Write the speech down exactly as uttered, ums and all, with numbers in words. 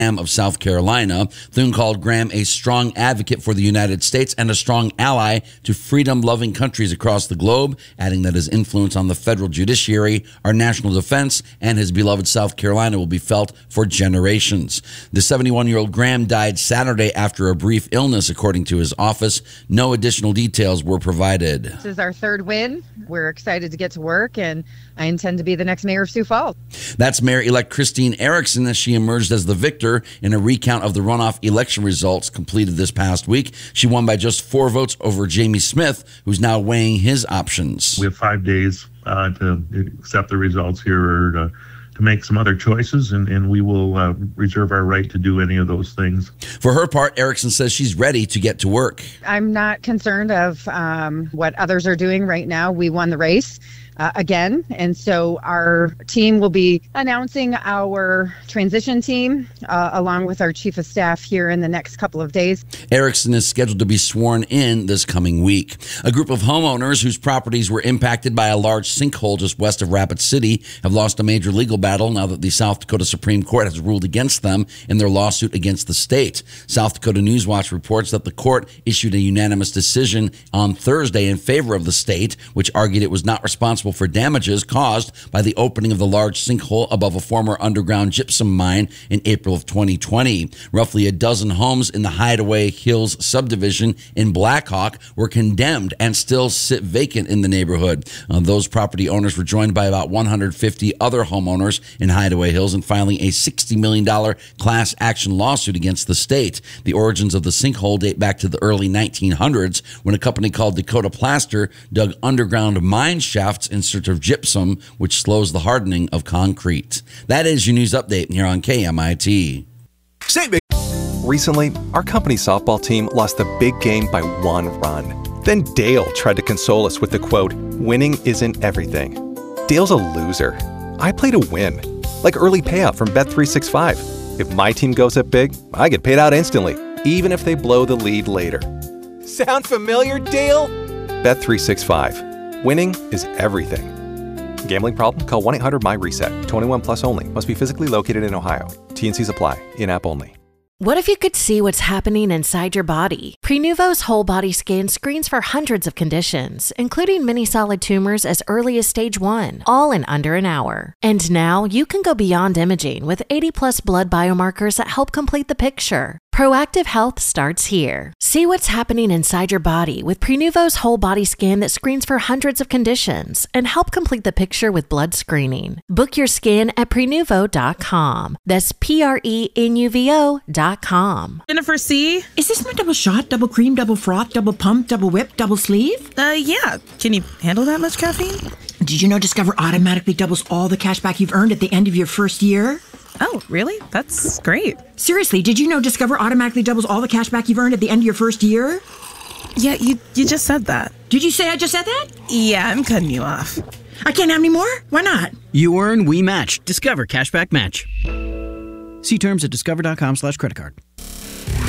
of South Carolina. Thune called Graham a strong advocate for the United States and a strong ally to freedom-loving countries across the globe, adding that his influence on the federal judiciary, our national defense, and his beloved South Carolina will be felt for generations. The seventy-one-year-old Graham died Saturday after a brief illness, according to his office. No additional details were provided. This is our third win. We're excited to get to work, and I intend to be the next mayor of Sioux Falls. That's Mayor-elect Christine Erickson as she emerged as the victor in a recount of the runoff election results completed this past week. She won by just four votes over Jamie Smith, who's now weighing his options. We have five days uh, to accept the results here or to, to make some other choices, and, and we will uh, reserve our right to do any of those things. For her part, Erickson says she's ready to get to work. I'm not concerned of um, what others are doing right now. We won the race. Uh, again, and so our team will be announcing our transition team uh, along with our chief of staff here in the next couple of days. Erickson is scheduled to be sworn in this coming week. A group of homeowners whose properties were impacted by a large sinkhole just west of Rapid City have lost a major legal battle now that the South Dakota Supreme Court has ruled against them in their lawsuit against the state. South Dakota Newswatch reports that the court issued a unanimous decision on Thursday in favor of the state, which argued it was not responsible for damages caused by the opening of the large sinkhole above a former underground gypsum mine in April of twenty twenty. Roughly a dozen homes in the Hideaway Hills subdivision in Blackhawk were condemned and still sit vacant in the neighborhood. Uh, those property owners were joined by about one hundred fifty other homeowners in Hideaway Hills in filing a sixty million dollars class action lawsuit against the state. The origins of the sinkhole date back to the early nineteen hundreds when a company called Dakota Plaster dug underground mine shafts in search of gypsum, which slows the hardening of concrete. That is your news update here on K M I T. Recently, our company softball team lost the big game by one run. Then Dale tried to console us with the quote, "Winning isn't everything." Dale's a loser. I play to win, like early payout from Bet three sixty-five. If my team goes up big, I get paid out instantly, even if they blow the lead later. Sound familiar, Dale? Bet three sixty-five. Winning is everything. Gambling problem? Call one eight hundred M Y reset. twenty-one plus only. Must be physically located in Ohio. T and Cs apply. In-app only. What if you could see what's happening inside your body? Prenuvo's whole body scan screens for hundreds of conditions, including many solid tumors as early as stage one, all in under an hour. And now you can go beyond imaging with eighty plus blood biomarkers that help complete the picture. Proactive health starts here. See what's happening inside your body with Prenuvo's whole body scan that screens for hundreds of conditions and help complete the picture with blood screening. Book your scan at Prenuvo dot com. That's P R E N U V O dot com. Jennifer C. Is this my double shot, double cream, double froth, double pump, double whip, double sleeve? Uh, yeah. Can you handle that much caffeine? Did you know Discover automatically doubles all the cash back you've earned at the end of your first year? Oh, really? That's great. Seriously, did you know Discover automatically doubles all the cash back you've earned at the end of your first year? Yeah, you you just said that. Did you say I just said that? Yeah, I'm cutting you off. I can't have any more? Why not? You earn, we match. Discover Cashback Match. See terms at discover dot com slash credit card.